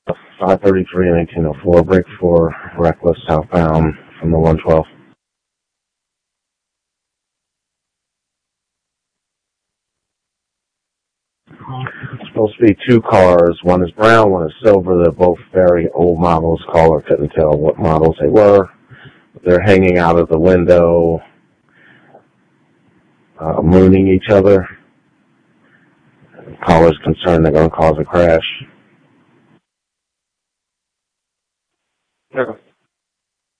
533 and 1804, break 4, reckless southbound from the 112. It's supposed to be two cars. One is brown, one is silver. They're both very old models. Caller couldn't tell what models they were. They're hanging out of the window, mooning each other. Caller's concerned they're going to cause a crash. Okay.